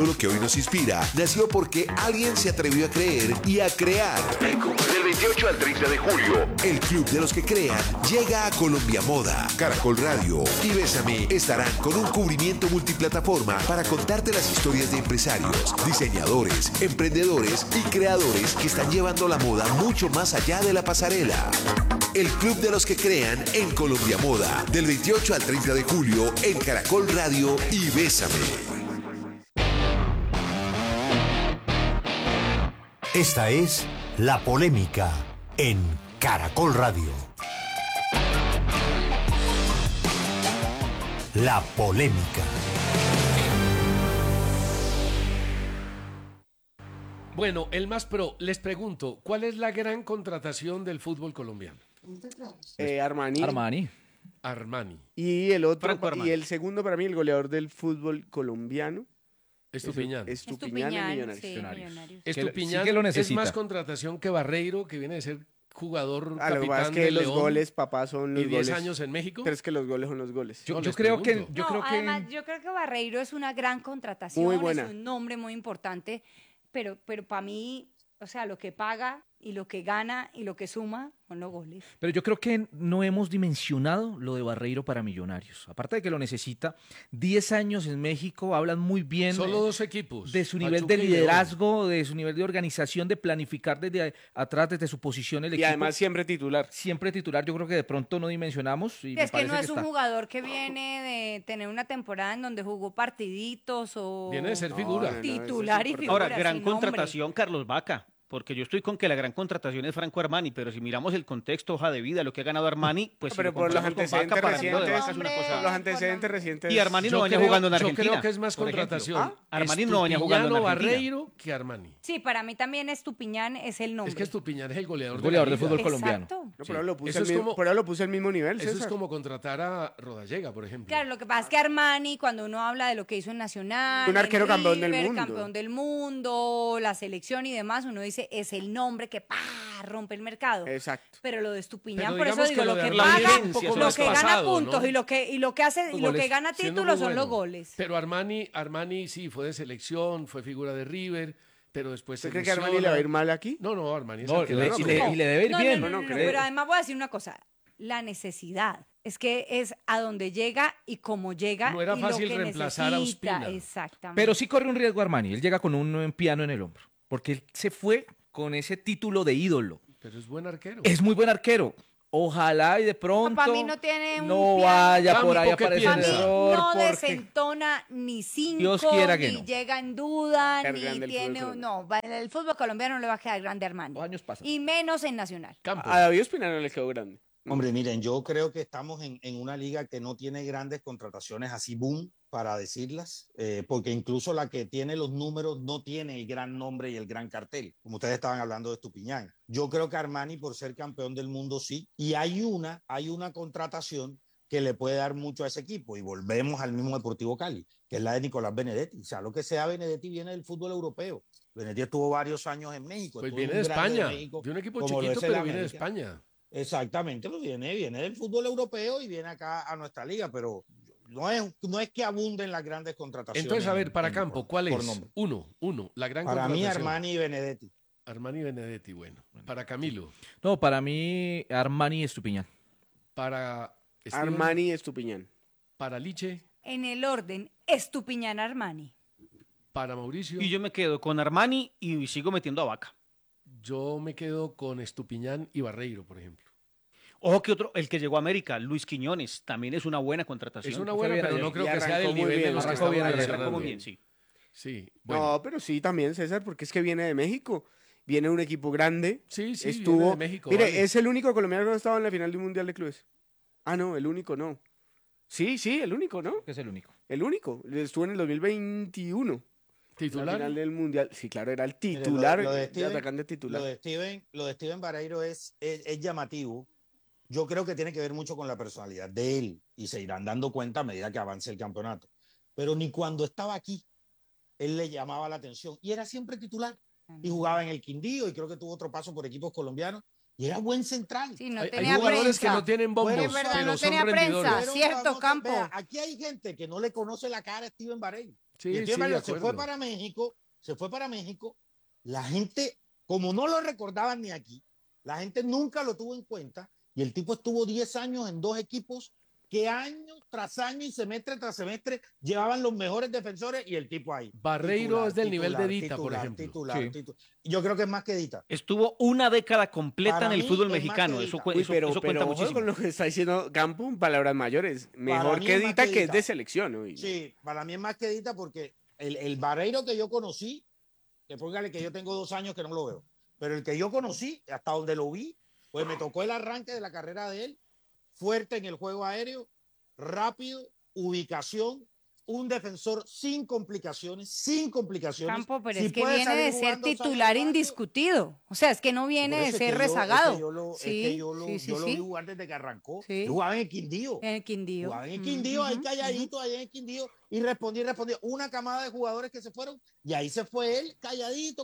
Lo que hoy nos inspira nació porque alguien se atrevió a creer y a crear. Del 28 al 30 de julio, el Club de los que crean llega a Colombia Moda. Caracol Radio y Bésame estarán con un cubrimiento multiplataforma para contarte las historias de empresarios, diseñadores, emprendedores y creadores que están llevando la moda mucho más allá de la pasarela. El Club de los que crean en Colombia Moda, del 28 al 30 de julio en Caracol Radio y Bésame. Esta es La Polémica en Caracol Radio. La Polémica. Bueno, el más pro, les pregunto, ¿cuál es la gran contratación del fútbol colombiano? Armani. Armani. Y el otro, Armani. y el segundo para mí, el goleador del fútbol colombiano. Estupiñán. Estupiñán en Millonarios. Sí, Millonarios. Estupiñán sí que lo es necesita. más contratación que Barreiro, que viene de ser jugador Lo que pasa capitán es que de los León goles, papá, son los y 10 goles. años en México. Pero es que los goles son los goles. No, Yo les creo que pregunto. Además, yo creo que Barreiro es una gran contratación, Muy buena. es un nombre muy importante, pero para mí, o sea, lo que paga y lo que gana y lo que suma son los goles. Pero yo creo que no hemos dimensionado lo de Barreiro para Millonarios. Aparte de que lo necesita, 10 años en México, hablan muy bien Solo dos equipos. de su nivel Pachuca de y León. liderazgo, de su nivel de organización, de planificar desde atrás, desde su posición el Y equipo. además siempre titular. Siempre titular, yo creo que de pronto no dimensionamos. Y me Es que no parece es un está. jugador que viene de tener una temporada en donde jugó partiditos o Viene de ser No, figura. no, no. titular y Ahora, figura. Ahora, sin nombre. contratación, Carlos Vaca. Porque yo estoy con que la gran contratación es Franco Armani, pero si miramos el contexto, hoja de vida, lo que ha ganado Armani, pues Pero si lo por los comparamos con antecedentes Vaca, para mí lo de recientes, Vaca es una Hombre, cosa. por los antecedentes recientes. Y Armani no Yo venía creo- jugando en Yo Argentina. creo que es más por ejemplo. contratación. Armani no venía jugando en Estupiñán o Argentina. Barreiro que Armani. Sí, para mí también Estupiñán es el nombre. Es que Estupiñán es el goleador, El goleador de la de fútbol liga. colombiano. Exacto. No, pero lo puse Eso al es mismo, como- pero lo puse al mismo nivel, Eso es César. como contratar a Rodallega, por ejemplo. Claro, lo que pasa es que Armani, cuando uno habla de lo que hizo en Nacional, Un arquero en campeón del River, mundo. campeón del mundo, la selección y demás, uno dice, es el nombre que rompe el mercado. Exacto. Pero lo de Estupiñán, Pero por eso digamos digo, que lo lo de que Armani paga, es un poco lo más que gana pasado, puntos ¿no? y lo que hace y lo que gana Siendo títulos muy son los bueno. goles. Pero Armani sí fue de selección, fue figura de River, pero después ¿Usted se cree que Armani lesiona. le va a ir mal aquí? No, Armani es No, arquero. y le debe ir No, bien. no, No, creo. pero además voy a decir una cosa, la necesidad. Es que es a donde llega y cómo llega. No era y fácil lo que reemplazar a necesita. Ospina. Exactamente. Pero sí corre un riesgo Armani. Él llega con un piano en el hombro. Porque él se fue con ese título de ídolo. Pero es buen arquero. Es muy buen arquero. Ojalá y de pronto para mí no tiene un no piano. vaya por ahí a Campo que aparecer Para el mí piensa. error. no porque desentona ni cinco, Dios quiera que ni no. llega en duda, Qué ni grande el tiene... fútbol No, el fútbol colombiano no le va a quedar grande a Armani. Los años pasan. Y menos en Nacional. Campo. A David Ospina no le quedó grande. Hombre, miren, yo creo que estamos en una liga que no tiene grandes contrataciones así boom, para decirlas, porque incluso la que tiene los números no tiene el gran nombre y el gran cartel, como ustedes estaban hablando de Estupiñán. Yo creo que Armani, por ser campeón del mundo, sí, y hay una contratación que le puede dar mucho a ese equipo, y volvemos al mismo Deportivo Cali, que es la de Nicolás Benedetti. O sea, lo que sea Benedetti viene del fútbol europeo. Benedetti estuvo varios años en México. Pues estuvo viene en de un grande España, México, de un equipo como lo chiquito, es el pero viene de América. España. Exactamente, pues viene del fútbol europeo y viene acá a nuestra liga, pero no es que abunden las grandes contrataciones. Entonces, a ver, para en- Campo, por- ¿cuál por es? nombre. Uno, la gran Para mí, contratación. Armani y Benedetti. Armani y Benedetti, bueno. Para Camilo, No, para mí Armani y Estupiñán. para Steven, Armani y Estupiñán. para Liche, En el orden, Estupiñán Armani. para Mauricio. Y yo me quedo con Armani y sigo metiendo a Vaca. Yo me quedo con Estupiñán y Barreiro, por ejemplo. Ojo que otro, el que llegó a América, Luis Quiñones, también es una buena contratación. Es una Fue buena, bien pero ayer. no creo Y que sea del arrancó muy nivel de bien, los que arrancó estamos bien ayer, mencionando. arrancó muy bien, sí. Sí, bueno. No, pero sí, también, César, porque es que viene de México. Viene un equipo grande. Sí, Estuvo. viene de México. Mire, vale. es el único colombiano que no estaba en la final de un mundial de clubes. Ah, no, el único no. Sí, el único, ¿no? Es el único. El único. Estuvo en el 2021. La ¿Titular? final del mundial. Sí, claro, era el Mire, titular, lo de el Steven- atacante titular. Lo de Steven Barreiro es llamativo. Yo creo que tiene que ver mucho con la personalidad de él y se irán dando cuenta a medida que avance el campeonato. Pero ni cuando estaba aquí, él le llamaba la atención y era siempre titular. Y jugaba en el Quindío y creo que tuvo otro paso por equipos colombianos y era buen central. Sí, no Hay tenía jugadores prensa. que no tienen bombos, Es verdad, pero no son tenía rendidores. prensa. Cierto, vamos, Campo. vea, aquí hay gente que no le conoce la cara a Steven Barreiro. Sí, Y el sí, tío de Barreiro se fue acuerdo. para México, la gente, como no lo recordaban ni aquí, la gente nunca lo tuvo en cuenta, y el tipo estuvo 10 años en 2 equipos que año tras año y semestre tras semestre llevaban los mejores defensores y el tipo ahí. Barreiro es del nivel de Dita, por ejemplo. Titular, Sí. titular. Yo creo que es más que Dita. Estuvo una década completa Para en el mí fútbol es más mexicano. que Eso, Dita. Uy, eso pero cuenta ojo muchísimo. con lo que está diciendo Campo, palabras mayores. Mejor mí que es más Dita, que que es Dita. de selección. ¿No? Sí, para mí es más que Dita porque el Barreiro que yo conocí, que póngale que yo tengo 2 años que no lo veo, pero el que yo conocí, hasta donde lo vi, pues me tocó el arranque de la carrera de él, fuerte en el juego aéreo, rápido, ubicación, un defensor sin complicaciones. Campo, pero Si es que puede viene salir de ser jugando, sale titular jugando. indiscutido. O sea, es que no viene Por de eso es ser que rezagado. es que yo lo vi sí. jugar desde que arrancó. Sí. Yo jugaba en el Quindío. En el Quindío. Jugaba en el Quindío, ahí calladito, allá en el Quindío, y respondía. Una camada de jugadores que se fueron, y ahí se fue él, calladito,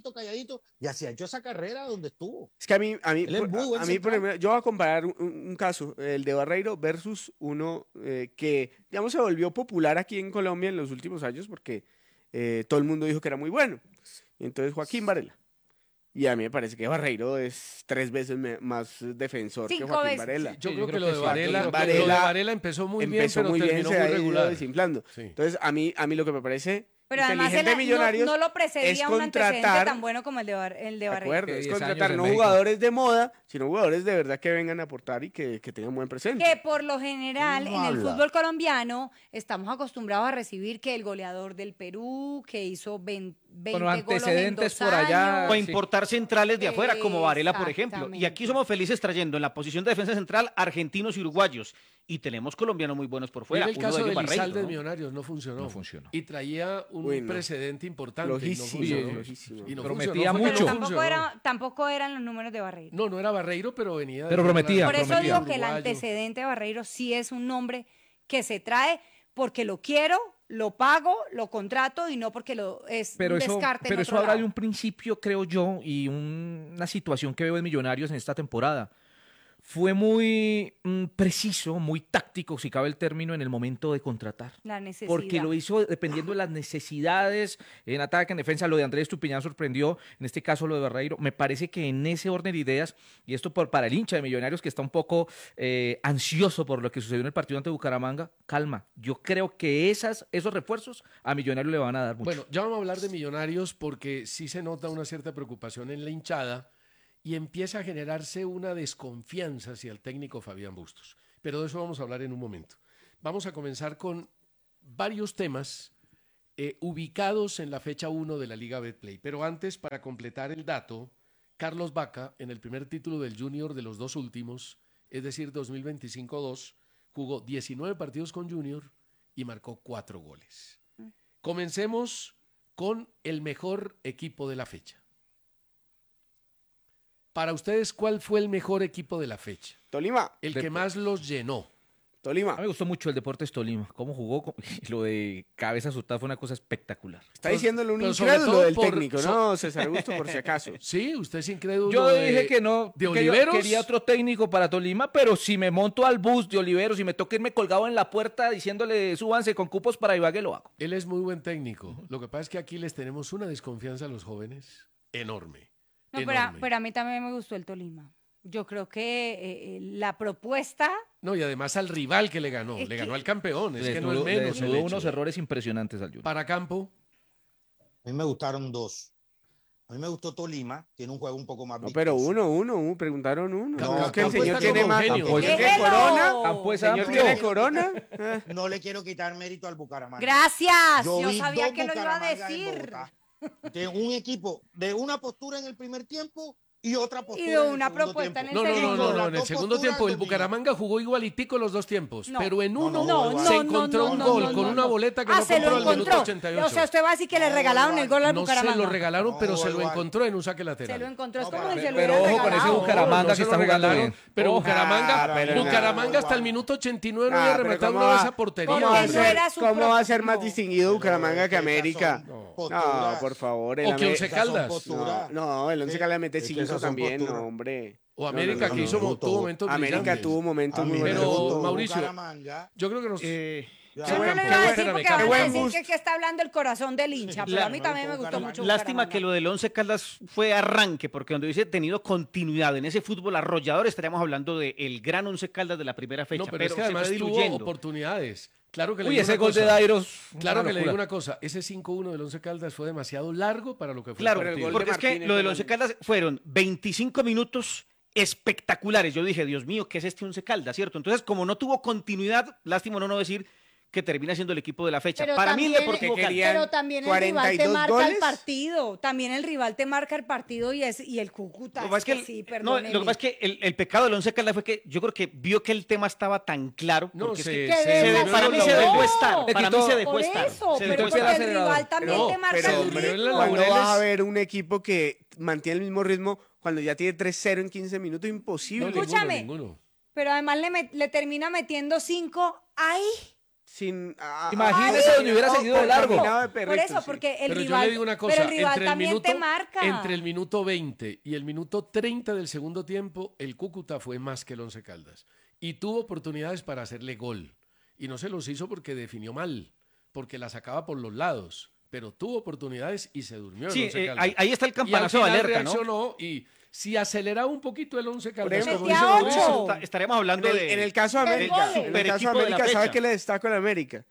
y así ha hecho esa carrera donde estuvo. Es que a mí, Él es muy buen por central. ejemplo, yo voy a comparar un caso, el de Barreiro versus uno que, digamos, se volvió popular aquí en Colombia en los últimos años porque todo el mundo dijo que era muy bueno. Y entonces Joaquín Varela. Y a mí me parece que Barreiro es 3 veces más defensor que 5 Joaquín veces. Varela. Yo Sí, creo yo que creo lo que de sí. Varela, Joaquín lo de Varela Varela empezó muy bien, Empezó pero muy bien, terminó se muy ha ido regular. desinflando. Sí. Entonces, a mí lo que me parece Pero además inteligente de Millonarios no lo es precedía un antecedente contratar, tan bueno como el de de Barreiro. acuerdo, Que es 10 años contratar en no México. jugadores de moda, sino jugadores de verdad que vengan a aportar y que tengan buen presente. Que por lo general No en el habla. fútbol colombiano estamos acostumbrados a recibir que el goleador del Perú, que hizo 20 Bueno, goles en antecedentes 2 por allá. años. O importar centrales de afuera, como Varela, por ejemplo. Y Exactamente. aquí somos felices trayendo en la posición de defensa central argentinos y uruguayos. Y tenemos colombianos muy buenos por fuera. Mira el Uno de caso ellos de Barreiro, Lizalde de ¿no? Millonarios, no funcionó. No funcionó. Y traía un Uy, no. precedente importante. Flojísimo, y no funcionó. flojísimo. Y no Prometía funcionó, fue que mucho. no Pero funcionó. tampoco eran los números de Barreiro. No, no era Barreiro, pero venía. Pero prometía, Por eso prometía. digo que el antecedente de Barreiro sí es un nombre que se trae porque lo quiero, lo pago, lo contrato y no porque es Pero un eso, descarte en pero otro eso habla lado. de un principio, creo yo, y una situación que veo en Millonarios en esta temporada. Fue muy preciso, muy táctico, si cabe el término, en el momento de contratar. La necesidad. Porque lo hizo dependiendo de las necesidades, en ataque, en defensa. Lo de Andrés Estupiñán sorprendió, en este caso lo de Barreiro. Me parece que en ese orden de ideas, y esto para el hincha de Millonarios que está un poco ansioso por lo que sucedió en el partido ante Bucaramanga, calma. Yo creo que esos refuerzos a Millonarios le van a dar mucho. Bueno, ya vamos a hablar de Millonarios porque sí se nota una cierta preocupación en la hinchada y empieza a generarse una desconfianza hacia el técnico Fabián Bustos. Pero de eso vamos a hablar en un momento. Vamos a comenzar con varios temas ubicados en la fecha 1 de la Liga Betplay. Pero antes, para completar el dato, Carlos Vaca, en el primer título del Junior de los 2 últimos, es decir, 2025-2, jugó 19 partidos con Junior y marcó 4 goles. Comencemos con el mejor equipo de la fecha. Para ustedes, ¿cuál fue el mejor equipo de la fecha? Tolima, El que más los llenó. Tolima. A mí me gustó mucho el Deportes Tolima. Cómo jugó, lo de cabeza asustada fue una cosa espectacular. Está diciéndole un Pero sobre incrédulo todo del por- técnico, ¿no, César Augusto, por si acaso? Sí, usted es incrédulo. Yo de- dije que no, ¿De que yo Oliveros? quería otro técnico para Tolima, pero si me monto al bus de Oliveros y me toca irme colgado en la puerta diciéndole súbanse con cupos para Ibagué, lo hago. Él es muy buen técnico. Lo que pasa es que aquí les tenemos una desconfianza a los jóvenes enorme. No, enorme. pero a mí también me gustó el Tolima. Yo creo que la propuesta, No, y además al rival que le ganó. Es Le que- ganó al campeón. Es Le que no es desnudó- le menos. el desnudó hecho. unos errores impresionantes al Junior. Para Campo, A mí me gustaron 2. A mí me gustó Tolima, tiene un juego un poco más No, pero vistoso. uno, preguntaron uno. No, es que el Campo señor está tiene como más. genio. Campo tiene ¡Déjelo! corona. Campo es Señor amplio. tiene corona. No le quiero quitar mérito al Bucaramanga. gracias. Yo vi sabía dos que lo iba a Bucaramangas en decir. Bogotá. De un equipo de una postura en el primer tiempo y otra postura de en el una segundo propuesta en tiempo. el no, segundo. no, Las en el dos segundo posturas tiempo el dominan. Bucaramanga jugó igualitico los 2 tiempos, No. pero en No, uno no, se no, encontró un gol con una boleta que no se lo compró al minuto encontró. 88. O sea, usted va a decir que le No, regalaron el gol al No Bucaramanga. se lo regalaron, pero No, se lo igual. encontró en un saque lateral. Se lo encontró, es No, como para- si se lo pero hubieran ojo con ese regalado. Bucaramanga No se que está lo jugando regalaron, bien. pero Ojo. Bucaramanga, pero Bucaramanga no, hasta el no. minuto 89 no Ah, había pero rematado ¿cómo una de va- esa portería. Porque ¿Cómo va a no ser, era su cómo va a ser propio- más distinguido Bucaramanga que esas son América? posturas. No, por favor. O que Once Esas son Caldas. posturas. No, el Once Sí, Caldas mete es que 5 esas son también, no, posturas. hombre. O América, no, que no, hizo, no, tuvo momentos América brillantes. tuvo momentos A mí muy me Pero, buenos. gustó Mauricio, Bucaramanga. Yo creo que nos... Le Yo Sí, no lo qué iba a decir bueno, porque qué van a buen decir gusto. que está hablando el corazón del hincha, pero a mí también me gustó mucho Lástima Bucaramanga. que lo del Once Caldas fue arranque, porque donde hubiese tenido continuidad en ese fútbol arrollador, estaríamos hablando del gran Once Caldas de la primera fecha. No, pero es que se además fue tuvo diluyendo. oportunidades. Claro que le Uy, digo ese una gol de cosa. Dairos. Claro que le digo locura. una cosa, ese 5-1 del Once Caldas fue demasiado largo para lo que fue Claro, el partido. porque es que Martínez lo del fue Once grande. Caldas fueron 25 minutos espectaculares. Yo dije, Dios mío, ¿qué es este Once Caldas, cierto? Entonces, como no tuvo continuidad, lástima no decir que termina siendo el equipo de la fecha. Pero Para mí el también- Deportivo que Cali. querían Pero también el rival te 42 marca el goles. partido. También el rival te marca el partido y el Cúcuta. Lo que pasa es que, sí, lo que perdóneme. pasa es que el pecado del Once Caldas fue que yo creo que vio que el tema estaba tan claro. No, porque es se- que Que se se- demoró para en mí la se vuelta. dejó estar. Le Para quitó- mí se dejó Por estar. eso, Se pero dejó porque estar. el rival también No, te marca pero- el pero en ritmo. la ¿Cuándo Laureles- vas a ver un equipo que mantiene el mismo ritmo cuando ya tiene 3-0 en 15 minutos? No, Imposible. ninguno, Escúchame. ninguno. Pero además le termina metiendo 5 ahí. Sin, Imagínese donde hubiera seguido de largo. combinado de Por perritos, eso, sí. porque el Pero rival, yo le digo una cosa, pero el rival entre también te marca. entre el minuto 20 y el minuto 30 del segundo tiempo, el Cúcuta fue más que el Once Caldas. Y tuvo oportunidades para hacerle gol. Y no se los hizo porque definió mal, porque la sacaba por los lados. Pero tuvo oportunidades y se durmió el Sí, Once Caldas. ahí está el Y al campanazo de final alerta, ¿no? reaccionó y si aceleraba un poquito el Once Caldas, ejemplo, como metía dice 8. Mauricio, Estaríamos hablando de. En el caso de Del América, gol. en el Super caso de equipo de la América, ¿sabe fecha. qué le destaco en América?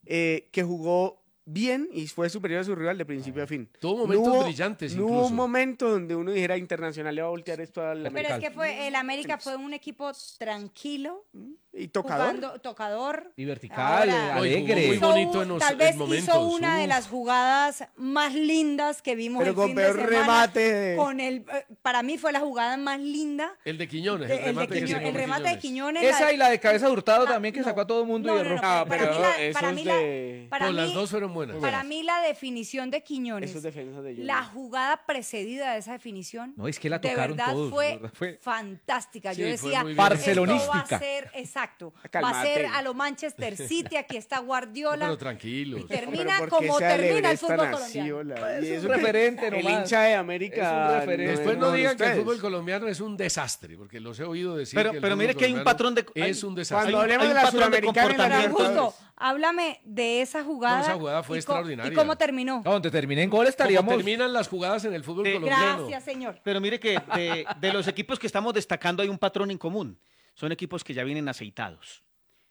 Que jugó bien y fue superior a su rival de principio a fin. tuvo momentos No hubo- brillantes No hubo incluso. un momento donde uno dijera Internacional le va a voltear esto al Pero América. es que el América fue un equipo tranquilo, Y tocador. jugando, tocador. Y vertical, Ahora, No, y jugó alegre. muy Hizo bonito en los tal vez momentos. hizo una de las jugadas más lindas que vimos Pero el con fin de peor semana. remate de- Con para mí fue la jugada más linda. El de Quiñones, El remate que sacó el remate de Quiñones. Esa y la de cabeza de Hurtado la- también que no, sacó a todo el mundo y no, erró. no, Ah, para pero mí la- esos para mí la- de- para No, mí- las dos fueron buenas. Para mí la definición de Quiñones, Esos defensas de la Junior. jugada precedida de esa definición, No, es que la de tocaron verdad todos, fue, de verdad fue- fantástica. Yo Sí, fue decía, muy bien. esto va a Barcelonística. ser, exacto, va a Cálmate. ser a lo Manchester City, aquí está No, Guardiola. pero tranquilos. Termina Pero ¿por qué como se termina el alegra esta fútbol nación? colombiano. Y Es eso un que referente el nomás. hincha de América. Es un referente. Después es no uno de digan que el ustedes. fútbol colombiano es un desastre, porque los he oído decir Pero- que el pero fútbol mire que hay un colombiano patrón de- es un desastre. Cuando Hay- hablemos hay de un la patrón de Sudamericana, Pero comportamiento. Augusto, háblame de esa jugada. No, esa jugada fue y extraordinaria. ¿Y cómo terminó? No, donde termine en gol Como estaríamos. terminan las jugadas en el fútbol colombiano. Gracias, señor. Pero mire que de los equipos que estamos destacando hay un patrón en común. Son equipos que ya vienen aceitados.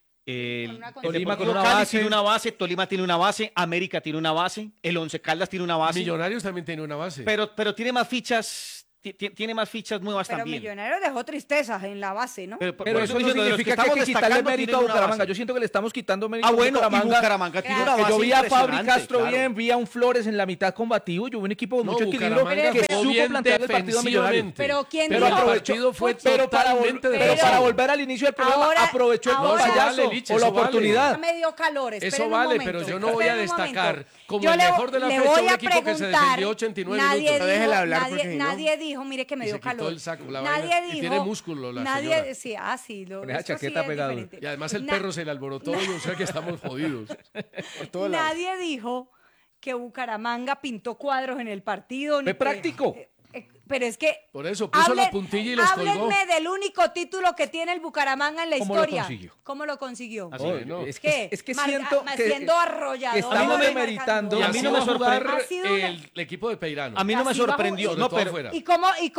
El Con una Tolima con Deportivo una Cali base. tiene una base, Tolima tiene una base, América tiene una base, el Once Caldas tiene una base. Millonarios también tiene una base. Pero tiene más fichas, tiene más fichas nuevas Pero también. Millonarios dejó tristezas en la base, ¿no? Pero por eso no estoy diciendo, de los significa que hay estamos que quitarle destacando, mérito a tienen una Bucaramanga. base. Yo siento que le estamos quitando mérito Ah, a bueno, y Bucaramanga. Bucaramanga tiene una Que base yo vi a Fabri impresionante, Castro claro. bien, vi a un Flores en la mitad combativo, yo vi un equipo con No, mucho equilibrio Bucaramanga que jugó supo bien plantear el partido a Millonarios. defensivamente. Pero ¿quién Pero dijo? el partido fue pero para, totalmente pero defensivo. para volver al inicio del programa, Ahora- aprovechó el ahora- payaso Eso vale, Liche, o la eso vale. oportunidad. Ya me dio calor. Eso esperen un vale, momento, pero yo no voy a esperen un destacar momento. como Yo el mejor de la le fecha voy un a equipo que se preguntar, defendió 89 nadie minutos. dijo, Déjela hablar, nadie, porque si no- nadie dijo, mire que me Y dio se quitó calor. el saco, la Nadie vaina. Y dijo. tiene músculo la nadie, señora. sí, sí, Con esa esto sí chaqueta es pegado. diferente. Y además el Na- perro se le alborotó y o sea que estamos jodidos. Por todos lados. Nadie dijo que Bucaramanga pintó cuadros en el partido. ni Fue que- práctico. Pero es que. Por eso puso la puntilla y los colgó. Háblenme del único título que tiene el Bucaramanga en la ¿Cómo lo historia. consiguió? ¿Cómo lo consiguió? Así Oh, ¿no? es ¿Qué? que siento que siendo arrollador. que estamos marcando demeritando. Y Y a a mí mí no no me va a jugar sorprendió. Ha sido una- el equipo de Peirano. A mí no me Así bajo- sorprendió, Sobre no, todo pero afuera. ¿Y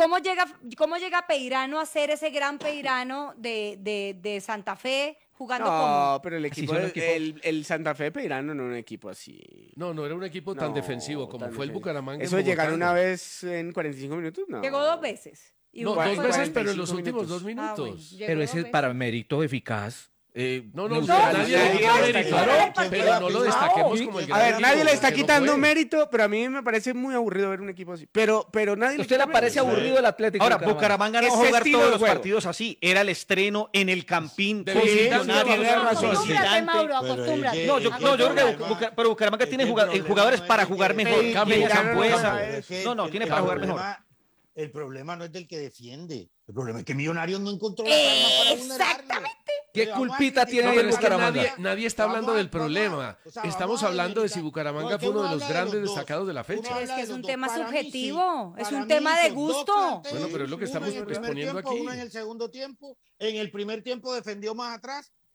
cómo llega Peirano a ser ese gran Peirano de Santa Fe jugando como? No, pero el equipo, son equipos. el Santa Fe Peirano no era un equipo así. No, no era un equipo tan No, defensivo como tan fue el defensivo. Bucaramanga. Eso en de llegar Bogotá, una ¿no? vez en 45 minutos, no. Llegó 2 veces. Y No, fue- dos fue- veces, pero en los 45 últimos 2 Ah, bueno, minutos. llegó Pero 2 ese veces. para mérito eficaz. No, me no, gusta. nadie nadie le quita le mérito, está claro, quitando pero no lo mérito. destaquemos como el A gran ver, equipo, nadie le está porque no quitando fue. mérito, pero a mí me parece muy aburrido ver un equipo así. Pero nadie ¿A usted le quita parece mérito. aburrido el Atlético? ahora, de Bucaramanga no va a Ese jugar estilo todos de los juego. partidos así. Era el estreno en el Campín. De con visitante, Millonarios, tiene razón. Acostúmbrate, visitante. Mauro, Pero acostúmbrate. es No, yo creo que problema- pero Bucaramanga tiene jugadores para jugar mejor. Peirano Media no Campuesa. sabe No, tiene para jugar mejor. El problema no es del que defiende. El problema es que Millonarios no encontró las armas para vulnerarlo. Exactamente. ¿Qué Vamos a culpita criticar- tiene No, ahí el pero es que Bucaramanga? nadie está hablando del problema. o sea, vamos Estamos a hablando de si demeritar- Bucaramanga No, fue uno de uno los habla de grandes los dos. destacados de la Uno fecha. habla Es que de es los un dos. tema Para mí subjetivo, es Para un mí tema de son dos gusto. planteles, Bueno, pero es lo que uno estamos en el primer exponiendo tiempo, aquí. Uno en el segundo tiempo. En el primer tiempo defendió más atrás.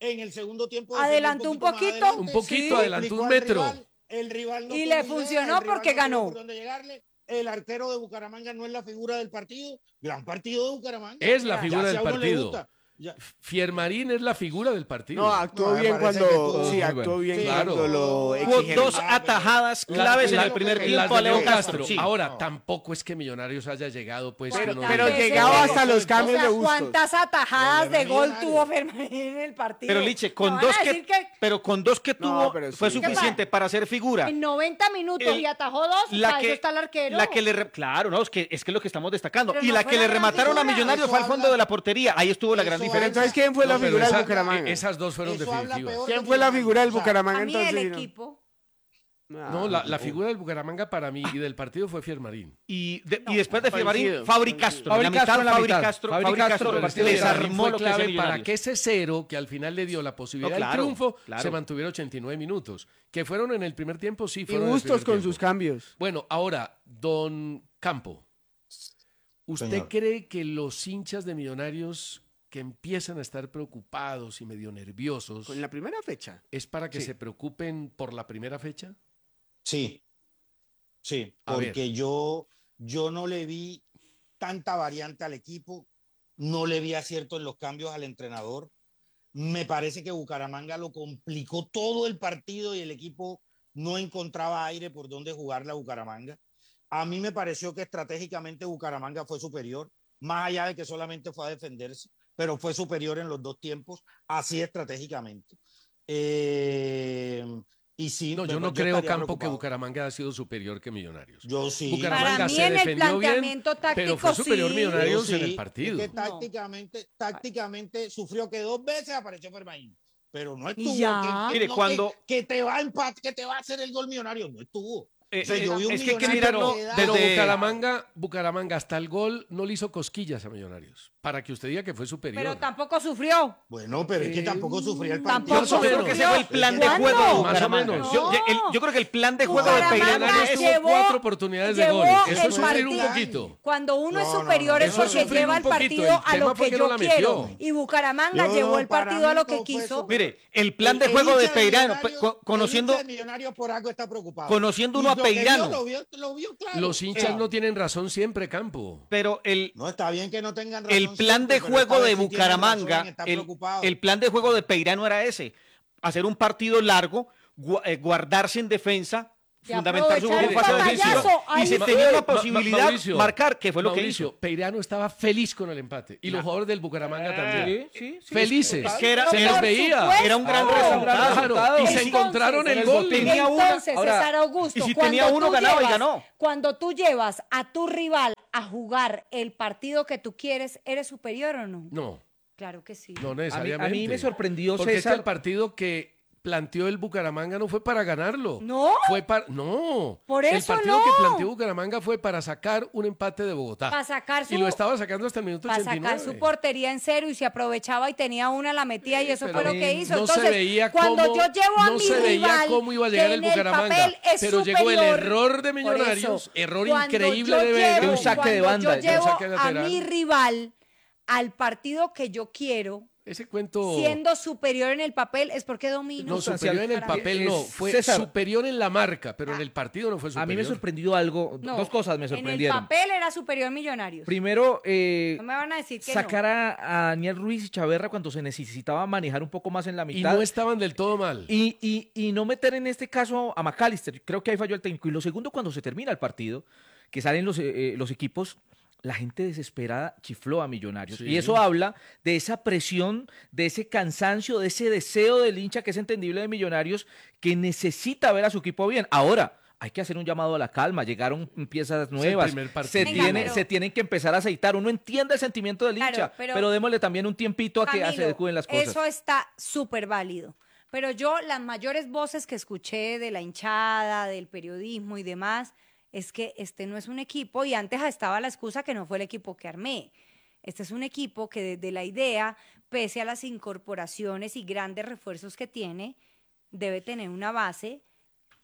en el segundo tiempo. Adelantó un poquito. Un poquito, adelantó un metro. El rival no Y tuvo le idea, funcionó el rival porque no tuvo ganó. por dónde llegarle. El arquero de Bucaramanga no es la figura del partido. Gran partido de Bucaramanga. Es la Ya, figura si del a uno le partido. gusta, ya. Fiermarín es la figura del partido. No, actuó No, me bien parece cuando. que estuvo Sí, muy actuó bueno. bien Sí, cuando claro. lo Hubo exigieron. dos atajadas claves en el primer las tiempo de a Leo Leo Castro. Sí. Ahora, No. tampoco es que Millonarios haya llegado, pues. Pero- que uno pero diga- llegaba hasta los O cambios sea, de Bustos. ¿cuántas atajadas de gol Millonarios. tuvo Fermarín en el partido? Pero Liche, ¿Me con van dos a que, decir pero con dos que No, tuvo pero sí. fue ¿Qué suficiente para hacer figura. en 90 minutos El- y atajó dos, para eso está el arquero. Claro, no, es que lo que estamos destacando. Pero y no la fue que la le gran remataron a figura. Millonarios Eso fue al fondo habla- de la portería. Ahí estuvo la gran Eso Pero diferencia. entonces, ¿quién fue la No, pero figura del esa- Bucaramanga? Esas dos fueron Eso habla definitivas. peor. ¿Quién fue la figura del O sea, Bucaramanga a mí entonces? el equipo. No, la figura del Bucaramanga para mí y del partido fue Fiermarín. Y después de Fiemarín, coincido, Fabri coincido. Castro. Fabri La Castro en la Fabri mitad. Castro, Fabri Fabri Castro, Castro el partido Fiermarín desarmó fue lo que clave hacía para Millonarios. que ese cero, que al final le dio la posibilidad No, claro, del triunfo, claro. se mantuviera 89 minutos. Que fueron en el primer tiempo, sí, Y fueron en el Bustos primer con tiempo. sus cambios. Bueno, ahora, don Campo, ¿usted Señor. cree que los hinchas de Millonarios que empiezan a estar preocupados y medio nerviosos Con la primera fecha. es para que Sí. se preocupen por la primera fecha? Sí, sí, A ver. porque yo no le vi tanta variante al equipo, no le vi acierto en los cambios al entrenador. Me parece que Bucaramanga lo complicó todo el partido y el equipo no encontraba aire por donde jugarle a Bucaramanga. A mí me pareció que estratégicamente Bucaramanga fue superior, más allá de que solamente fue a defenderse, pero fue superior en los dos tiempos, así estratégicamente. Y sí, No, yo no yo creo, estaría Campo, que preocupado. Bucaramanga ha sido superior que Millonarios. Yo sí. Bucaramanga Para mí se en el defendió bien, planteamiento táctico pero fue superior sí. Millonarios Yo en el sí, partido. es que tácticamente sufrió que 2 veces apareció Fermaín, pero no Y estuvo. ya. Mire, que te va a que te va a hacer el gol Millonario, no estuvo. O sea, yo vi un es que hay que Millonario mirarlo que da- Pero desde- Bucaramanga hasta el gol no le hizo cosquillas a Millonarios. Para que usted diga que fue superior. Pero tampoco sufrió. Bueno, pero es que tampoco sufría el Tampoco partido. Más o Yo creo menos. que ese fue el plan de ¿Cuándo? juego de Más o Bucaramanga. menos. Yo creo que el plan de juego de Bucaramanga Peirano Millonarios es... tuvo llevó- 4 oportunidades de llevó gol. Eso el es sufrir un partido. poquito. Cuando uno es No, no, superior no, es eso es porque sufrir lleva un el poquito. partido El a tema lo fue que que no yo la quiero. metió. Y Bucaramanga No, llevó el para partido a mí lo que no fue quiso. su- Mire, el plan de El juego de hincha Peirano, Millonarios- conociendo... el hincha de Millonarios por algo está preocupado. conociendo Y uno a lo que vio, Peirano. lo vio claro. Los hinchas Ah, no tienen razón siempre, Campo. Pero No, está bien que no tengan razón. el plan de siempre, pero esta juego de vez sí tienen razón Bucaramanga, en estar preocupados. el plan de juego de Peirano era ese, hacer un partido largo, guardarse en defensa, Y fundamentar su aprovechar juego el fase patallazo, ofensiva, y ahí se sí. tenía una Ma- posibilidad Mauricio, marcar, que fue lo que Mauricio, hizo. Peirano estaba feliz con el empate. Y los jugadores del Bucaramanga también. Sí. Felices. Es que era- se les por veía. supuesto. Era un gran Claro, resultado. Claro, y se Entonces, encontraron el el gol. botín. Tenía uno. Entonces, Ahora, César Augusto, y si cuando tenía uno, tú ganaba y llevas- ganó. Cuando tú llevas a tu rival a jugar el partido que tú quieres, ¿eres superior o no? No, Claro que sí. no necesariamente. A mí me sorprendió, Porque es que César. el partido que planteó el Bucaramanga no fue para ganarlo. ¿No? Fue para... No. Por El eso partido no. que planteó Bucaramanga fue para sacar un empate de Bogotá. Para sacar su, Y lo estaba sacando hasta el minuto para 89. sacar su portería en cero y se aprovechaba y tenía una, la metía y eso Pero fue lo que hizo. no Entonces, se veía cuando cómo, yo llevo a no mi se veía rival, cómo iba a que llegar en el Bucaramanga, papel es pero llegó el superior, error de por Millonarios, eso, error cuando increíble yo de Vega. De un saque de cuando banda, yo llevo saque a lateral. mi rival al partido que yo quiero, Ese cuento siendo superior en el papel, es porque domino. no superior en el Para mí. papel no, Es- fue César. superior en la marca, pero en el partido no fue superior. A mí me sorprendió algo, No, dos cosas me En el sorprendieron. papel era superior Millonarios. Primero, No me van a decir que sacar no. a Daniel Ruiz y Chaverra cuando se necesitaba manejar un poco más en la Y mitad. no estaban del todo mal. Y no meter en este caso a McAllister. Creo que ahí falló el técnico. Y lo segundo, cuando se termina el partido, que salen los equipos, la gente desesperada chifló a Millonarios. Sí. Y eso habla de esa presión, de ese cansancio, de ese deseo del hincha que es entendible de Millonarios, que necesita ver a su equipo bien. Ahora, hay que hacer un llamado a la calma. Llegaron piezas nuevas. primer partido. Se, Venga, tiene, pero- se tienen que empezar a aceitar. Uno entiende el sentimiento del Claro, hincha, pero- pero démosle también un tiempito a que se Camilo, adecúen las cosas. Eso está súper válido. Pero yo, las mayores voces que escuché de la hinchada, del periodismo y demás, es que este no es un equipo, y antes estaba la excusa que no fue el equipo que armé. Este es un equipo que desde la idea, pese a las incorporaciones y grandes refuerzos que tiene, debe tener una base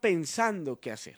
pensando qué hacer.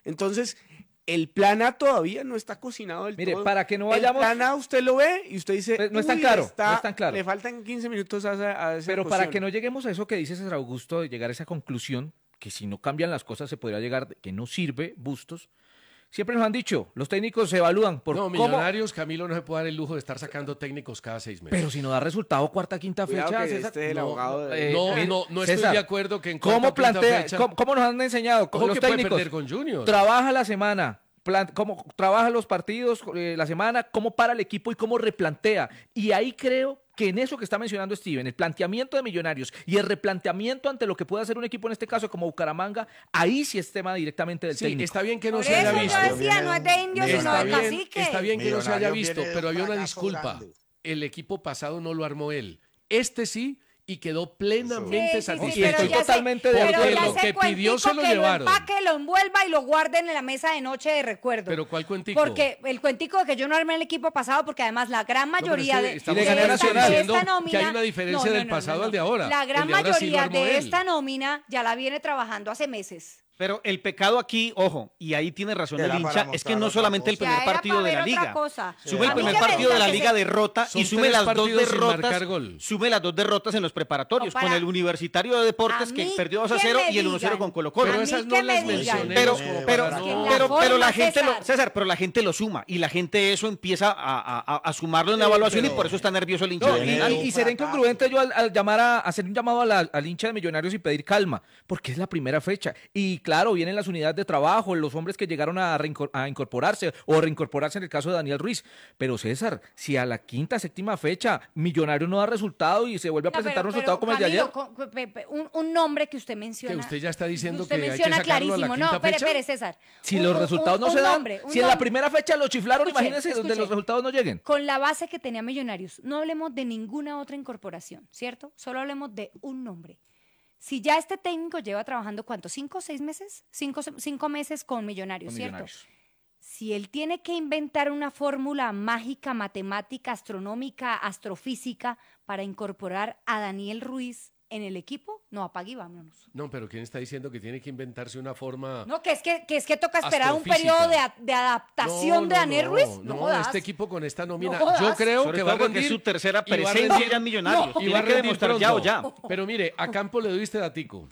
Entonces, el plan A todavía no está cocinado del Mire, todo. para que no vayamos... El plan A usted lo ve y usted dice, Pues no es tan "Uy, claro, no es tan claro". Le faltan 15 minutos a esa Pero para cuestión. que no lleguemos a eso que dice César Augusto, de llegar a esa conclusión, que si no cambian las cosas se podría llegar, que no sirve Bustos, siempre nos han dicho, los técnicos se evalúan por No, cómo... Millonarios, Camilo no se puede dar el lujo de estar sacando técnicos cada 6 meses. Pero si no da resultado cuarta, quinta Cuidado fecha, que César, este es el abogado de... No estoy César, de acuerdo que en ¿cómo cuarta o quinta plantea, fecha- cómo nos han enseñado Ojo los que puede técnicos? perder con Junior. Trabaja la semana, cómo trabaja los partidos la semana, cómo para el equipo y cómo replantea. Y ahí creo que en eso que está mencionando Steven, el planteamiento de Millonarios y el replanteamiento ante lo que puede hacer un equipo en este caso como Bucaramanga, ahí sí es tema directamente del Sí, técnico. está bien que no Por se haya eso visto. yo decía, no es de indios, sino Está de bien, cacique. está bien que no se haya Millonarios visto, viene de pero un había una fracaso disculpa. grande. El equipo pasado no lo armó él. Este sí, y quedó plenamente Sí, satisfecho. pero Estoy ya totalmente de pero acuerdo. ya Lo ese que pidió se lo cuentico que llevaron. lo empaque, lo envuelva y lo guarden en la mesa de noche de recuerdo. Pero ¿cuál cuentico? Porque el cuentico de que yo no armé el equipo pasado, porque además la gran No, pero mayoría es que de, estamos Y le gané a Nacional. diciendo esta nómina... que hay una diferencia del pasado al de ahora. La El gran de ahora sí lo mayoría armó de él. esta nómina ya la viene trabajando hace meses. Pero el pecado aquí, ojo, y ahí tiene razón el Era para hincha, es que mostrar no otra solamente el cosa. primer Ya era partido pa' de ver la otra liga. cosa. Sume el A mí primer que me partido de diga la que liga se- derrota Son y sume 3 las dos partidos sin marcar derrotas. gol. Sume las dos derrotas en los preparatorios No, para- con el Universitario de Deportes a que mí perdió 2 a que 0 me y el 1 a 0 digan. con Colo Colo. Pero A mí esas que no me las digan. mencioné. Pero, como pero, para no- no- la forma, pero la gente César. lo, César, pero la gente lo suma y la gente eso empieza a sumarlo en la evaluación y pero- por eso está nervioso el hincha No, de Millonarios. y seré incongruente yo al llamar a hacer un llamado al hincha de Millonarios y pedir calma, porque es la primera fecha. Y claro, vienen las unidades de trabajo, los hombres que llegaron a incorporarse o reincorporarse en el caso de Daniel Ruiz. Pero César, si a la quinta, séptima fecha Millonarios no da resultado y se vuelve a No, presentar un resultado como el de Camilo, ayer. un nombre que usted menciona. Que usted ya está diciendo usted que hay que menciona sacarlo a la clarísimo. quinta No, espere, fecha. espere, César. Si Un- los un- resultados no un se dan, nombre, un si en la nombre. primera fecha lo chiflaron, Escuche, imagínense donde escuche. los resultados no lleguen. Con la base que tenía Millonarios, no hablemos de ninguna otra incorporación, ¿cierto? Solo hablemos de un nombre. Si ya este técnico lleva trabajando, ¿cuánto? ¿5 o 6 meses? 5 meses con Millonarios, Con ¿cierto? Millonarios. Si él tiene que inventar una fórmula mágica, matemática, astronómica, astrofísica para incorporar a Daniel Ruiz en el equipo, no, apague y vámonos. No, pero ¿quién está diciendo que tiene que inventarse una forma? No, que es que toca esperar un Astrofísica. periodo de adaptación de Daniel Ruiz. No, No, jodas. este equipo con esta nómina, No jodas. yo creo Sobre que va a todo porque rendir. es su tercera y va a presencia rendir- ya en Millonarios. y va Tiene a que rendir demostrar ya o pronto. ya. Pero mire, a Campo le doy este datico.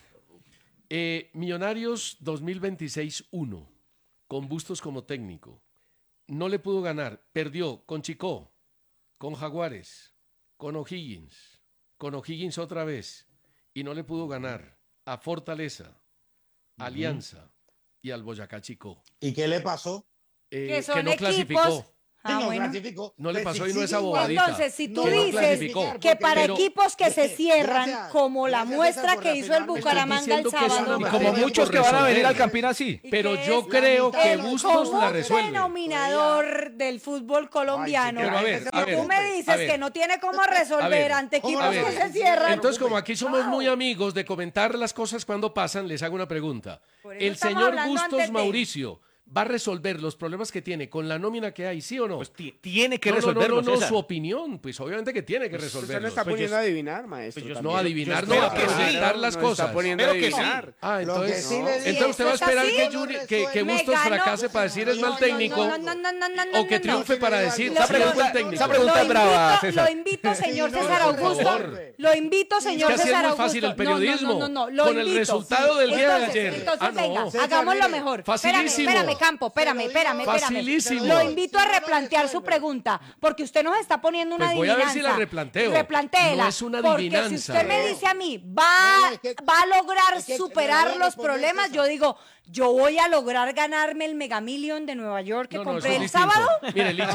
Millonarios 2026-1, con Bustos como técnico. No le pudo ganar. Perdió con Chicó, con Jaguares, con O'Higgins otra vez. Y no le pudo ganar a Fortaleza, Alianza y al Boyacá Chicó. ¿Y qué le pasó? Que son que no equipos. clasificó. Ah, Sí, no bueno. clasificó. No le Pues pasó si y no es sigue igual. abobadita. Entonces, si tú Que no dices clasificó. que para Pero- equipos que se cierran, Gracias. como la Gracias, muestra César, por que hizo el reafirmarme. Bucaramanga el Estoy diciendo que es sábado. una Y como materia muchos por que van a venir al resolver. Campín así. ¿Y Pero qué yo es? creo que El Bustos la común resuelve. denominador del fútbol colombiano. Ay, sí, Pero a ver, Si a ver, tú me a dices ver. que no tiene cómo A resolver ver, ante equipos a que ver. se cierran. Entonces, como aquí somos muy amigos de comentar las cosas cuando pasan, les hago una pregunta. Por eso ¿El estamos señor hablando Bustos antes de- Mauricio va a resolver los problemas que tiene con la nómina que hay, sí o no? Pues tiene que no, resolverlo, no, César. su opinión, pues obviamente que tiene que Usted se resolverlo. lo está Pues poniendo yo- a adivinar, maestro. pues yo- también. No adivinar, Yo no, espero a que sí. presentar las Nos cosas. está poniendo a Espero que sí. adivinar. Ah, Lo que entonces, sí le dije- entonces usted va a ¿Eso es esperar así? que, que Me Bustos ganó. fracase para decir es mal No, técnico no, no, no, no, no, o que no, triunfe no. para decir Lo- sí es pregunta- buen técnico. esa pregunta es brava, César. Lo invito, señor Sí, no, César por Augusto. favor. Lo invito, señor Es que así es César muy Augusto. fácil el periodismo. No, lo Con el invito. resultado del día de Entonces, ayer. Entonces, Ah, no. venga, César, hagámoslo mire. mejor. Facilísimo. Espérame, Campo, espérame. Facilísimo. Lo invito a replantear su pregunta, porque usted nos está poniendo una Pues voy a ver adivinanza. si la replanteo. Replantéela. No es una Porque si adivinanza. usted me dice a mí, va a lograr es que superar le voy a los responder, problemas, César. yo digo, yo voy a lograr ganarme el Mega Million de Nueva York que No, no, compré eso el es distinto. sábado. Mire, Liche,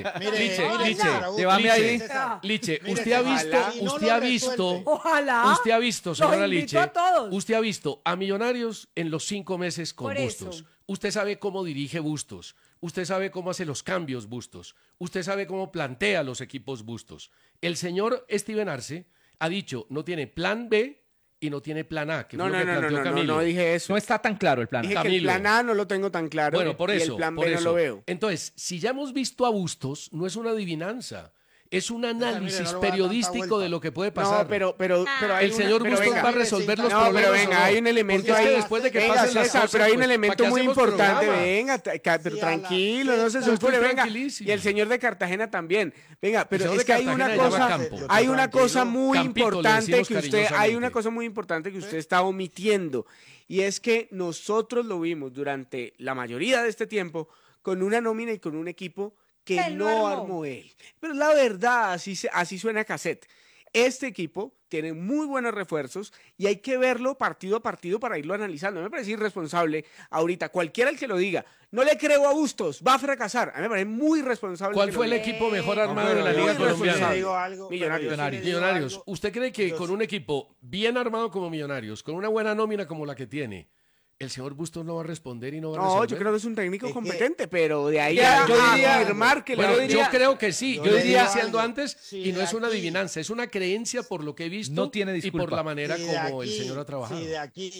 Llévame Liche. ahí. Liche, Mire, usted ha ojalá visto, y no usted lo ha visto, resuelve. Ojalá. usted ha visto, Los señora invito Liche, a todos. usted ha visto a Millonarios en los 5 meses con Por eso. Bustos. Usted sabe cómo dirige Bustos. Usted sabe cómo hace los cambios Bustos. Usted sabe cómo plantea los equipos Bustos. El señor Steven Arce ha dicho, no tiene plan B y no tiene plan A, que No, fue lo no, que no, no, planteó no, Camilo. no dije eso. No está tan claro el plan. Dije que el Camilo. plan A no lo tengo tan claro Bueno, por y eso. el plan por B eso. no lo veo. Entonces, si ya hemos visto a Bustos, no es una adivinanza. Es un análisis mire, no le voy a dar tanta periodístico vuelta. de lo que puede pasar. No, pero hay el señor pero Bustos venga. va a resolver los No, problemas. pero ¿o venga, no? hay un elemento Porque es que ahí. después de que Venga, pasen las César, cosas, pero hay un pues, elemento ¿para qué muy hacemos importante. programa? Venga, pero Sí, tranquilo, no se Yo estoy sulfure, venga. tranquilísimo. Y el señor de Cartagena también. Venga, pero señor es de que hay una Cartagena cosa, llama Campo. hay una cosa Tranquilo. muy Campito, le importante decimos que usted, cariñosamente. hay una cosa muy importante que usted está omitiendo. Y es que nosotros lo vimos durante la mayoría de este tiempo con una nómina y con un equipo que Él no no armó. armó él. Pero la verdad, así suena cassette. Este equipo tiene muy buenos refuerzos y hay que verlo partido a partido para irlo analizando. A mí me parece irresponsable ahorita, cualquiera el que lo diga, no le creo a Bustos, va a fracasar. A mí me parece muy irresponsable. ¿Cuál que fue lo el diga. equipo mejor armado pero de la muy Liga irresponsable. Colombiana? Le digo algo, Millonarios. pero yo sí le digo Millonarios. algo. ¿Usted cree que Yo con sí- un equipo bien armado como Millonarios, con una buena nómina como la que tiene, el señor Bustos no va a responder y no va a No, resolver? yo creo que es un técnico Es que- competente, pero de ahí Ya, a yo diría- afirmar que Bueno, la... yo creo que sí. yo Yo le diría digo diciendo algo. antes, Si y no de es una aquí- adivinanza, es una creencia por lo que he visto No tiene y disculpa. por la manera Si de como el aquí- señor ha trabajado. Si de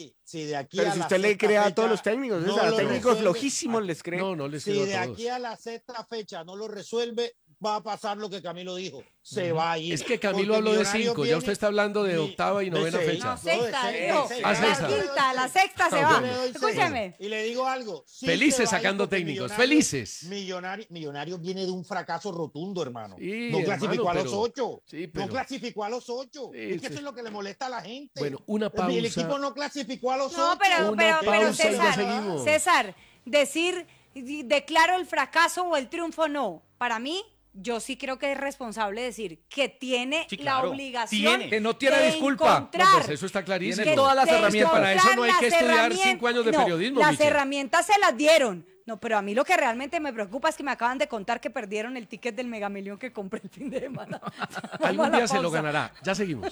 aquí Pero a si la usted le sexta cree a fecha todos los técnicos, no a lo técnicos resuelve, flojísimos les cree. No, no les Si creo de a todos. aquí a la sexta fecha no lo resuelve, va a pasar lo que Camilo dijo. Se va a ir. Es que Camilo Porque habló de Millonarios 5, ya viene- usted está hablando de de octava y novena seis. fecha. No, sexta, de dijo. seis. Ah, La sexta. quinta, la sexta se Ah, va. bueno. Le doy seis. Escúcheme. Y le digo algo. sí Felices se va a ir sacando porque técnicos, Millonarios- felices. Millonarios viene de un fracaso rotundo, hermano. Sí, No hermano, clasificó a los pero- 8. sí, No pero- clasificó a los 8. Sí, Es que sí. eso es lo que le molesta a la gente. Bueno, una El pausa. equipo no clasificó a los 8. No, pero Una pausa y ya César, seguimos. César, decir declaro el fracaso o el triunfo, no. Para mí, yo sí creo que es responsable decir que tiene Sí, la claro. obligación Tiene. Que no tiene de disculpa. No, encontrar, pues eso está clarísimo. Tiene todas las de herramientas. Para eso no hay que encontrar estudiar las 5 años de no, periodismo, Las Michel. herramientas se las dieron. No, pero a mí lo que realmente me preocupa es que me acaban de contar que perdieron el ticket del Mega Millón que compré el fin de semana. Vamos a Algún la día se lo pausa. ganará. Ya seguimos.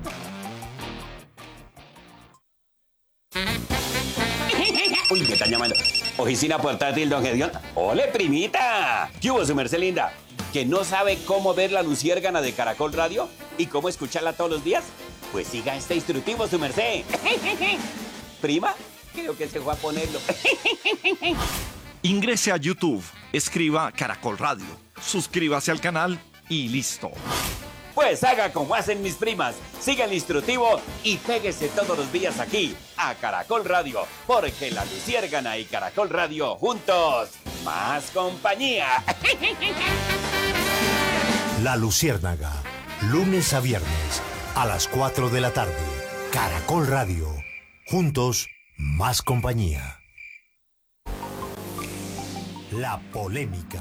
Uy, me están llamando. Oficina portátil, don Gedión. ¡Ole, primita! ¿Qué hubo, su merced linda? ¿Que no sabe cómo ver la luciérgana de Caracol Radio? ¿Y cómo escucharla todos los días? Pues siga este instructivo, su merced. ¿Prima? Creo que se fue a ponerlo. Ingrese a YouTube, escriba Caracol Radio, suscríbase al canal y listo. Pues haga como hacen mis primas. Siga el instructivo y péguese todos los días aquí, a Caracol Radio. Porque la luciérgana y Caracol Radio juntos, más compañía. La Luciérnaga, lunes a viernes a las 4 de la tarde. Caracol Radio, juntos, más compañía. La polémica.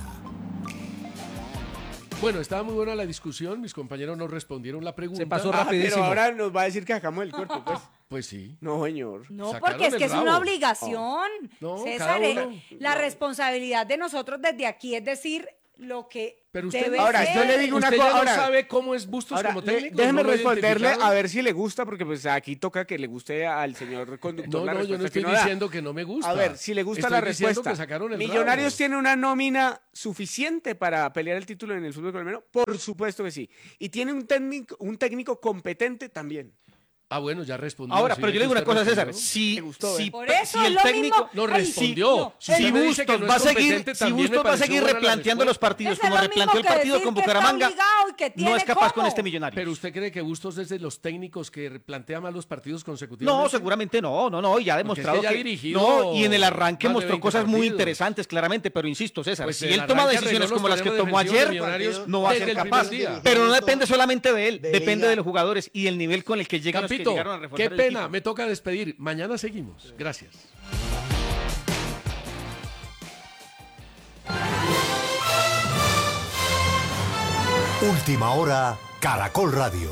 Bueno, estaba muy buena la discusión. Mis compañeros no respondieron la pregunta. Se pasó Ah, rapidísimo. pero ahora nos va a decir que sacamos el cuerpo, pues. Pues sí. No, señor. No, Sacaron porque es el que es rabo. una obligación. No, César, cada uno. la responsabilidad de nosotros desde aquí es decir lo que Pero usted, debe Ahora, ser. yo le digo una ¿Usted cosa. ya no Ahora, sabe cómo es Bustos ahora, como técnico? déjeme ¿No lo ha responderle identificado? a ver si le gusta, porque pues aquí toca que le guste al señor conductor No, la no, yo no respuesta estoy que no da. diciendo que no me gusta. A ver, si le gusta Estoy la diciendo respuesta. que sacaron el ¿Millonarios rabo. tiene una nómina suficiente para pelear el título en el fútbol colombiano? Por supuesto que sí. Y tiene un técnico competente también. Ah, bueno, ya respondió. Ahora, sí, pero yo le digo que una cosa, usted César. respondió. Si, Me gustó, si, Por eso si es el lo técnico... mismo. No Ay, respondió. no, Si Si usted me dice que Bustos no va a es seguir, competente, si también me Bustos va a pareció seguir buena la replanteando los respuesta. partidos Eso es como lo replanteó mismo el que partido decir con que está Bucaramanga, obligado y que no tiene es capaz con cómo. este Millonario. Pero usted cree que Bustos es de los técnicos que plantea mal los partidos consecutivos. No, seguramente no, y ya ha demostrado ya ha que dirigido no, y en el arranque más de mostró 20 cosas muy partidos. interesantes, claramente, pero insisto, César, Pues si el él toma arranque decisiones arregló como los las que problemas tomó defensivos de ayer, Millonarios no va a desde ser el capaz. primer día. Pero no depende solamente de él, De depende ella. de los jugadores y el nivel con el que llegan los que Campito, llegaron a reforzar qué el pena, equipo. me toca despedir. Mañana seguimos. Gracias. Última hora, Caracol Radio.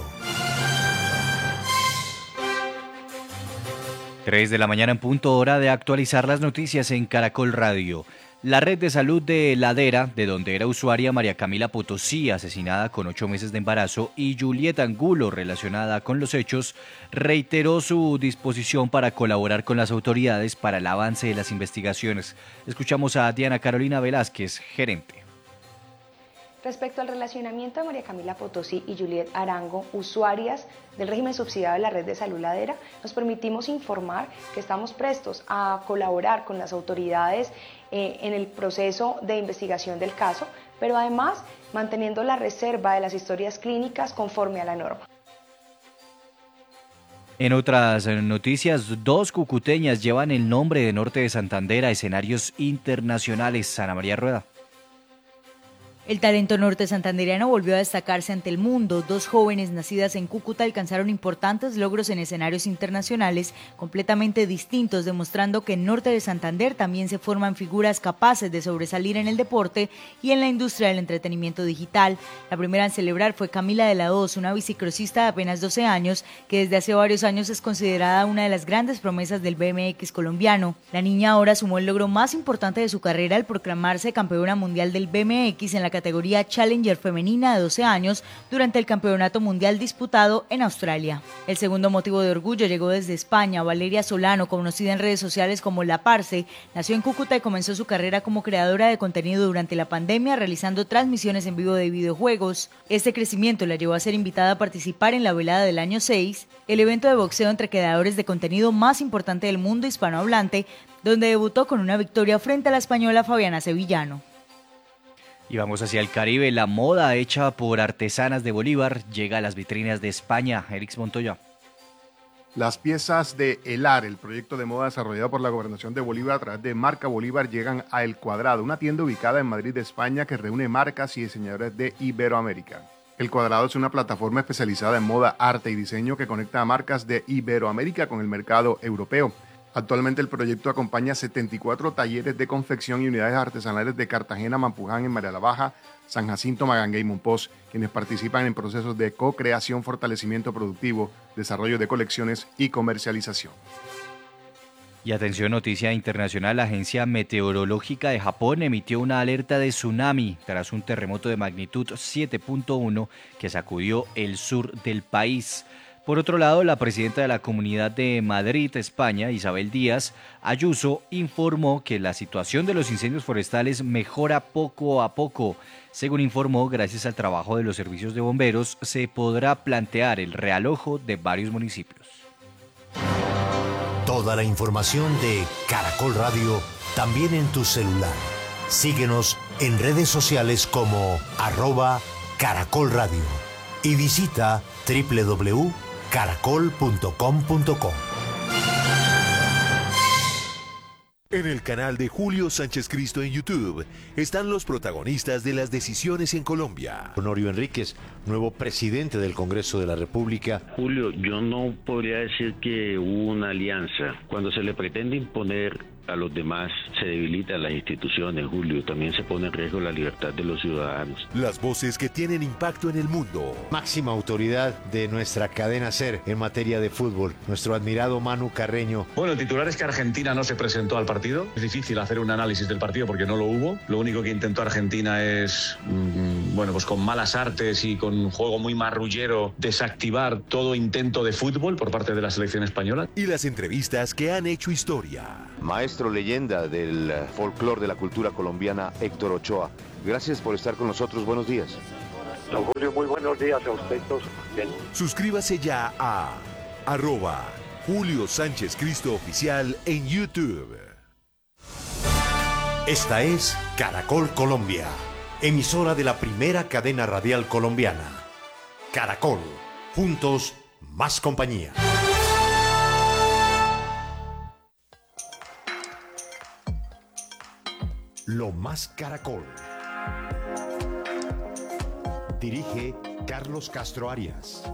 3 de la mañana en punto, hora de actualizar las noticias en Caracol Radio. La red de salud de Ladera, de donde era usuaria María Camila Potosí, asesinada con 8 meses de embarazo, y Julieta Angulo, relacionada con los hechos, reiteró su disposición para colaborar con las autoridades para el avance de las investigaciones. Escuchamos a Diana Carolina Velázquez, gerente. Respecto al relacionamiento de María Camila Potosí y Juliet Arango, usuarias del régimen subsidiado de la red de salud Ladera, nos permitimos informar que estamos prestos a colaborar con las autoridades en el proceso de investigación del caso, pero además manteniendo la reserva de las historias clínicas conforme a la norma. En otras noticias, 2 cucuteñas llevan el nombre de Norte de Santander a escenarios internacionales. Ana María Rueda. El talento norte santandereano volvió a destacarse ante el mundo. 2 jóvenes nacidas en Cúcuta alcanzaron importantes logros en escenarios internacionales completamente distintos, demostrando que en Norte de Santander también se forman figuras capaces de sobresalir en el deporte y en la industria del entretenimiento digital. La primera en celebrar fue Camila de la Hoz, una bicicrossista de apenas 12 años que desde hace varios años es considerada una de las grandes promesas del BMX colombiano. La niña ahora sumó el logro más importante de su carrera al proclamarse campeona mundial del BMX en la categoría Challenger femenina de 12 años durante el Campeonato Mundial disputado en Australia. El segundo motivo de orgullo llegó desde España. Valeria Solano, conocida en redes sociales como La Parce, nació en Cúcuta y comenzó su carrera como creadora de contenido durante la pandemia, realizando transmisiones en vivo de videojuegos. Este crecimiento la llevó a ser invitada a participar en la velada del año 6, el evento de boxeo entre creadores de contenido más importante del mundo hispanohablante, donde debutó con una victoria frente a la española Fabiana Sevillano. Y vamos hacia el Caribe. La moda hecha por artesanas de Bolívar llega a las vitrinas de España. Erix Montoya. Las piezas de Elar, el proyecto de moda desarrollado por la Gobernación de Bolívar a través de Marca Bolívar, llegan a El Cuadrado, una tienda ubicada en Madrid, España, que reúne marcas y diseñadores de Iberoamérica. El Cuadrado es una plataforma especializada en moda, arte y diseño que conecta a marcas de Iberoamérica con el mercado europeo. Actualmente el proyecto acompaña 74 talleres de confección y unidades artesanales de Cartagena, Mampuján, en María la Baja, San Jacinto, Magangué y Monpós, quienes participan en procesos de co-creación, fortalecimiento productivo, desarrollo de colecciones y comercialización. Y atención, noticia internacional, la Agencia Meteorológica de Japón emitió una alerta de tsunami tras un terremoto de magnitud 7.1 que sacudió el sur del país. Por otro lado, la presidenta de la Comunidad de Madrid, España, Isabel Díaz Ayuso, informó que la situación de los incendios forestales mejora poco a poco. Según informó, gracias al trabajo de los servicios de bomberos, se podrá plantear el realojo de varios municipios. Toda la información de Caracol Radio también en tu celular. Síguenos en redes sociales como @Caracol Radio y visita www.caracol.com.co. En el canal de Julio Sánchez Cristo en YouTube están los protagonistas de las decisiones en Colombia. Honorio Enríquez, nuevo presidente del Congreso de la República. Julio, yo no podría decir que hubo una alianza. Cuando se le pretende imponer a los demás, se debilitan las instituciones, Julio. También se pone en riesgo la libertad de los ciudadanos. Las voces que tienen impacto en el mundo. Máxima autoridad de nuestra cadena SER en materia de fútbol, nuestro admirado Manu Carreño. Bueno, el titular es que Argentina no se presentó al partido. Es difícil hacer un análisis del partido porque no lo hubo. Lo único que intentó Argentina es, pues con malas artes y con un juego muy marrullero, desactivar todo intento de fútbol por parte de la selección española. Y las entrevistas que han hecho historia. Maestro leyenda del folclore de la cultura colombiana, Héctor Ochoa. Gracias por estar con nosotros. Buenos días. Don Julio, muy buenos días a usted todos. Bien. Suscríbase ya a @Julio Sánchez Cristo Oficial en YouTube. Esta es Caracol Colombia, emisora de la primera cadena radial colombiana. Caracol, juntos, más compañía. Lo Más Caracol. Dirige Carlos Castro Arias.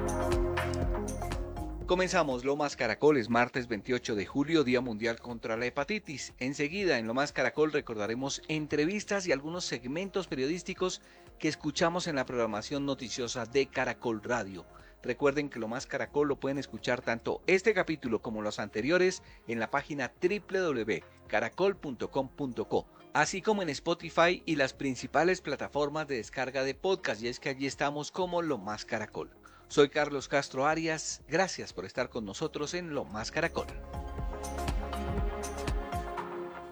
Comenzamos Lo Más Caracol, es martes 28 de julio, Día Mundial contra la Hepatitis. Enseguida en Lo Más Caracol recordaremos entrevistas y algunos segmentos periodísticos que escuchamos en la programación noticiosa de Caracol Radio. Recuerden que Lo Más Caracol lo pueden escuchar tanto este capítulo como los anteriores en la página www.caracol.com.co, así como en Spotify y las principales plataformas de descarga de podcast, y es que allí estamos como Lo Más Caracol. Soy Carlos Castro Arias, gracias por estar con nosotros en Lo Más Caracol.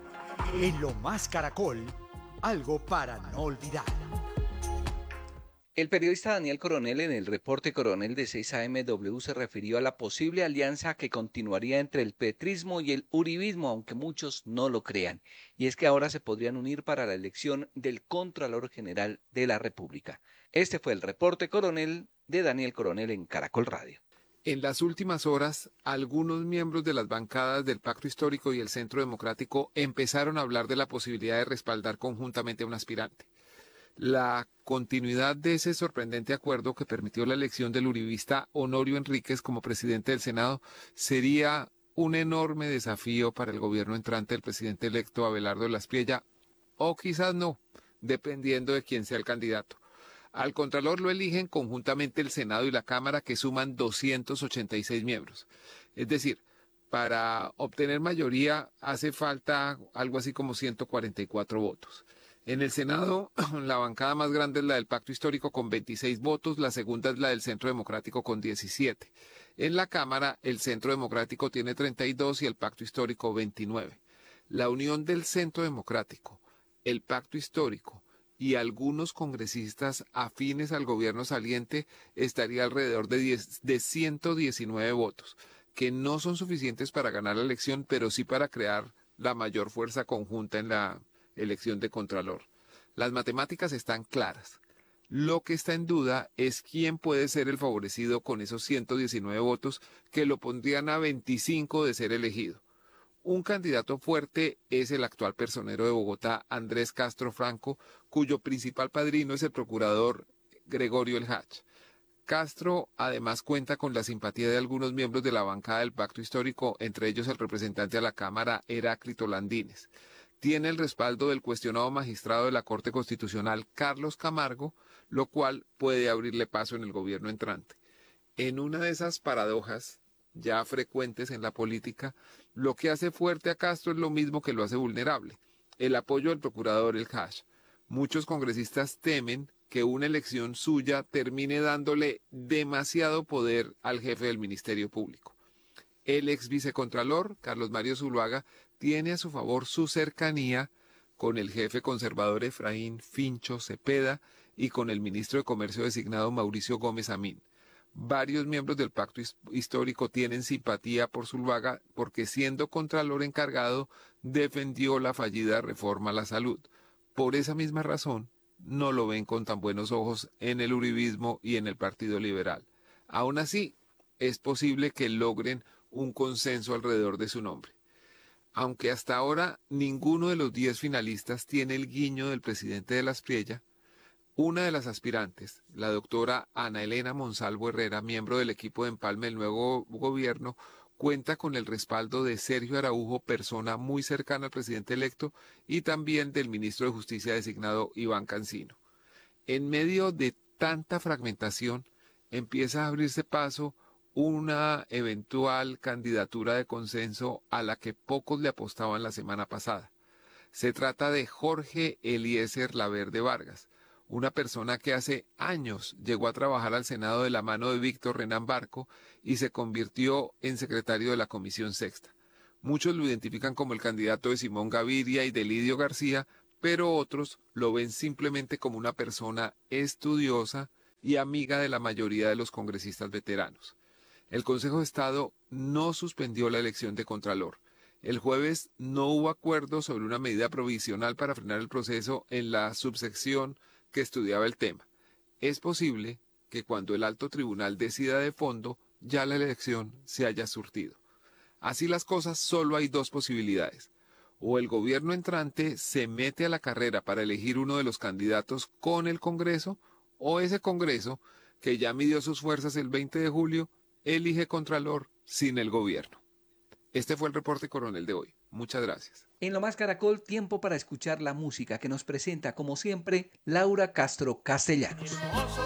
En Lo Más Caracol, algo para no olvidar. El periodista Daniel Coronel en el reporte Coronel de 6 AMW se refirió a la posible alianza que continuaría entre el petrismo y el uribismo, aunque muchos no lo crean. Y es que ahora se podrían unir para la elección del Contralor General de la República. Este fue el reporte Coronel de Daniel Coronel en Caracol Radio. En las últimas horas, algunos miembros de las bancadas del Pacto Histórico y el Centro Democrático empezaron a hablar de la posibilidad de respaldar conjuntamente a un aspirante. La continuidad de ese sorprendente acuerdo que permitió la elección del uribista Honorio Enríquez como presidente del Senado sería un enorme desafío para el gobierno entrante del presidente electo Abelardo Las Priella, o quizás no, dependiendo de quién sea el candidato. Al Contralor lo eligen conjuntamente el Senado y la Cámara, que suman 286 miembros. Es decir, para obtener mayoría hace falta algo así como 144 votos. En el Senado, la bancada más grande es la del Pacto Histórico con 26 votos, la segunda es la del Centro Democrático con 17. En la Cámara, el Centro Democrático tiene 32 y el Pacto Histórico 29. La unión del Centro Democrático, el Pacto Histórico y algunos congresistas afines al gobierno saliente estaría alrededor de 119 votos, que no son suficientes para ganar la elección, pero sí para crear la mayor fuerza conjunta en la elección de Contralor. Las matemáticas están claras. Lo que está en duda es quién puede ser el favorecido con esos 119 votos que lo pondrían a 25 de ser elegido. Un candidato fuerte es el actual personero de Bogotá, Andrés Castro Franco, cuyo principal padrino es el procurador Gregorio El Hach. Castro además cuenta con la simpatía de algunos miembros de la bancada del Pacto Histórico, entre ellos el representante a la Cámara Heráclito Landines. Tiene el respaldo del cuestionado magistrado de la Corte Constitucional, Carlos Camargo, lo cual puede abrirle paso en el gobierno entrante. En una de esas paradojas ya frecuentes en la política, lo que hace fuerte a Castro es lo mismo que lo hace vulnerable: el apoyo del procurador El Hach. Muchos congresistas temen que una elección suya termine dándole demasiado poder al jefe del Ministerio Público. El ex vicecontralor, Carlos Mario Zuluaga, tiene a su favor su cercanía con el jefe conservador Efraín Fincho Cepeda y con el ministro de Comercio designado Mauricio Gómez Amín. Varios miembros del Pacto Histórico tienen simpatía por Zuluaga porque, siendo contralor encargado, defendió la fallida reforma a la salud. Por esa misma razón, no lo ven con tan buenos ojos en el uribismo y en el Partido Liberal. Aún así, es posible que logren un consenso alrededor de su nombre. Aunque hasta ahora ninguno de los 10 finalistas tiene el guiño del presidente de Las Priella, una de las aspirantes, la doctora Ana Elena Monsalvo Herrera, miembro del equipo de empalme del nuevo gobierno, cuenta con el respaldo de Sergio Araujo, persona muy cercana al presidente electo, y también del ministro de Justicia designado Iván Cancino. En medio de tanta fragmentación, empieza a abrirse paso una eventual candidatura de consenso a la que pocos le apostaban la semana pasada. Se trata de Jorge Eliezer Laverde Vargas, una persona que hace años llegó a trabajar al Senado de la mano de Víctor Renán Barco y se convirtió en secretario de la Comisión Sexta. Muchos lo identifican como el candidato de Simón Gaviria y de Lidio García, pero otros lo ven simplemente como una persona estudiosa y amiga de la mayoría de los congresistas veteranos. El Consejo de Estado no suspendió la elección de Contralor. El jueves no hubo acuerdo sobre una medida provisional para frenar el proceso en la subsección que estudiaba el tema. Es posible que cuando el alto tribunal decida de fondo, ya la elección se haya surtido. Así las cosas, solo hay dos posibilidades. O el gobierno entrante se mete a la carrera para elegir uno de los candidatos con el Congreso, o ese Congreso, que ya midió sus fuerzas el 20 de julio, elige Contralor sin el gobierno. Este fue el reporte Coronel de hoy. Muchas gracias. En Lo Más Caracol, tiempo para escuchar la música que nos presenta, como siempre, Laura Castro Castellanos.